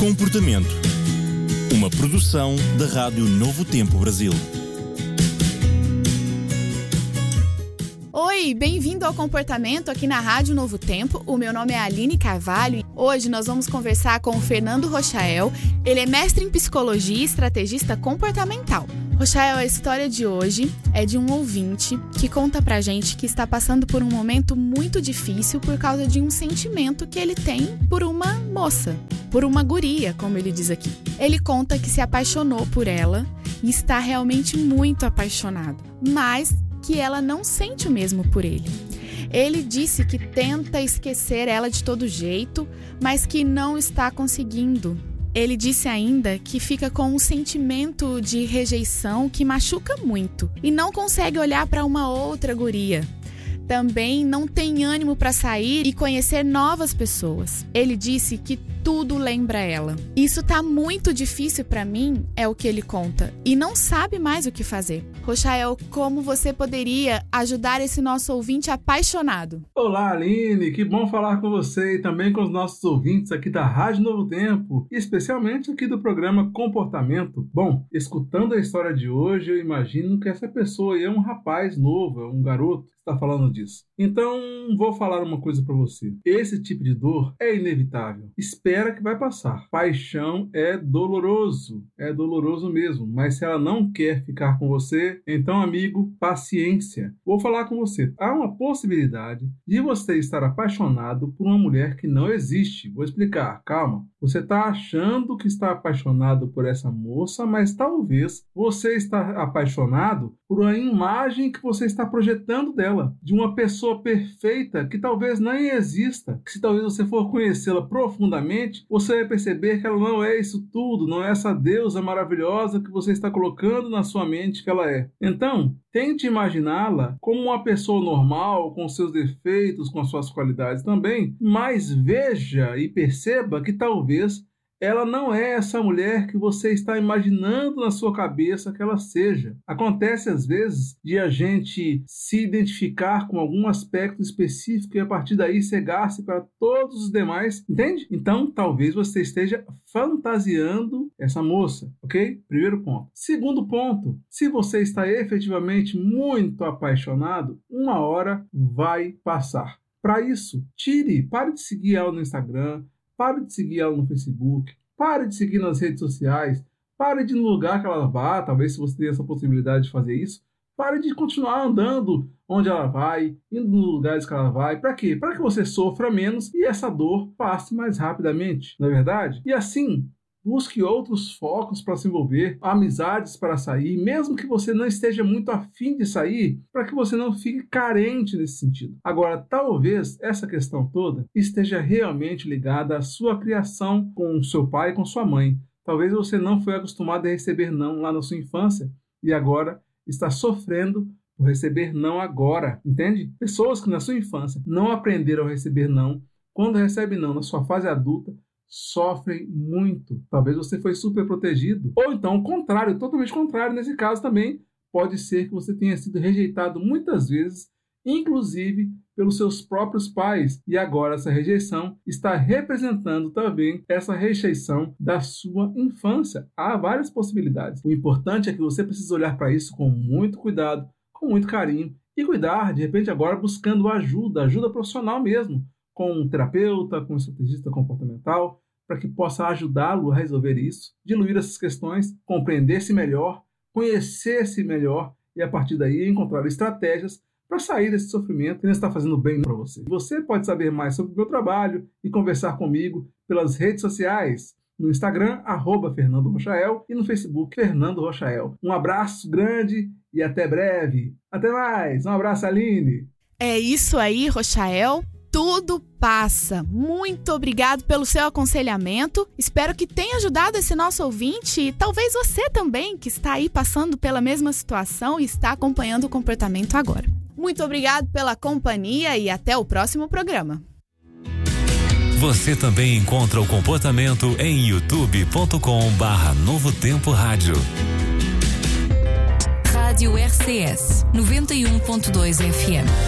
Comportamento. Uma produção da Rádio Novo Tempo Brasil. Oi, bem-vindo ao Comportamento aqui na Rádio Novo Tempo. O meu nome é Aline Carvalho e hoje nós vamos conversar com o Fernando Rochael. Ele é mestre em Psicologia e estrategista comportamental. Rochael, a história de hoje é de um ouvinte que conta pra gente que está passando por um momento muito difícil por causa de um sentimento que ele tem por uma moça, por uma guria, como ele diz aqui. Ele conta que se apaixonou por ela e está realmente muito apaixonado, mas que ela não sente o mesmo por ele. Ele disse que tenta esquecer ela de todo jeito, mas que não está conseguindo. Ele disse ainda que fica com um sentimento de rejeição que machuca muito e não consegue olhar para uma outra guria. Também não tem ânimo para sair e conhecer novas pessoas. Ele disse que tudo lembra ela. Isso tá muito difícil para mim, é o que ele conta, e não sabe mais o que fazer. Rochael, como você poderia ajudar esse nosso ouvinte apaixonado? Olá, Aline, que bom falar com você e também com os nossos ouvintes aqui da Rádio Novo Tempo, e especialmente aqui do programa Comportamento. Bom, escutando a história de hoje, eu imagino que essa pessoa aí é um rapaz novo, é um garoto que está falando disso. Então, vou falar uma coisa para você. Esse tipo de dor é inevitável. Espera que vai passar. Paixão é doloroso mesmo, mas se ela não quer ficar com você, então, amigo, paciência. Vou falar com você. Há uma possibilidade de você estar apaixonado por uma mulher que não existe. Vou explicar, calma. Você está achando que está apaixonado por essa moça, mas talvez você está apaixonado por uma imagem que você está projetando dela, de uma pessoa perfeita que talvez nem exista. Que se talvez você for conhecê-la profundamente, você vai perceber que ela não é isso tudo, não é essa deusa maravilhosa que você está colocando na sua mente que ela é. Então, tente imaginá-la como uma pessoa normal, com seus defeitos, com suas qualidades também, mas veja e perceba que talvez ela não é essa mulher que você está imaginando na sua cabeça que ela seja. Acontece às vezes de a gente se identificar com algum aspecto específico e a partir daí cegar-se para todos os demais, entende? Então talvez você esteja fantasiando essa moça, ok? Primeiro ponto. Segundo ponto, se você está efetivamente muito apaixonado, uma hora vai passar. Para isso, pare de seguir ela no Instagram, pare de seguir ela no Facebook, pare de seguir nas redes sociais, pare de ir no lugar que ela vá, talvez se você tenha essa possibilidade de fazer isso, pare de continuar andando onde ela vai, indo nos lugares que ela vai. Para quê? Para que você sofra menos e essa dor passe mais rapidamente, não é verdade? E assim, busque outros focos para se envolver, amizades para sair, mesmo que você não esteja muito afim de sair, para que você não fique carente nesse sentido. Agora, talvez essa questão toda esteja realmente ligada à sua criação com o seu pai e com sua mãe. Talvez você não foi acostumado a receber não lá na sua infância e agora está sofrendo por receber não agora, entende? Pessoas que na sua infância não aprenderam a receber não, quando recebem não na sua fase adulta, sofrem muito. Talvez você foi super protegido. Ou então, o contrário, totalmente contrário. Nesse caso também, pode ser que você tenha sido rejeitado muitas vezes, inclusive pelos seus próprios pais. E agora essa rejeição está representando também essa rejeição da sua infância. Há várias possibilidades. O importante é que você precisa olhar para isso com muito cuidado, com muito carinho. E cuidar, de repente, agora buscando ajuda profissional mesmo, com um terapeuta, com um estrategista comportamental, para que possa ajudá-lo a resolver isso, diluir essas questões, compreender-se melhor, conhecer-se melhor e, a partir daí, encontrar estratégias para sair desse sofrimento que não está fazendo bem para você. Você pode saber mais sobre o meu trabalho e conversar comigo pelas redes sociais, no Instagram, @Fernando Rochael, e no Facebook, Fernando Rochael. Um abraço grande e até breve. Até mais. Um abraço, Aline. É isso aí, Rochael. Tudo passa. Muito obrigado pelo seu aconselhamento. Espero que tenha ajudado esse nosso ouvinte e talvez você também, que está aí passando pela mesma situação e está acompanhando o comportamento agora. Muito obrigado pela companhia e até o próximo programa. Você também encontra o Comportamento em youtube.com/Novo Tempo Rádio. Rádio RCS 91.2 FM.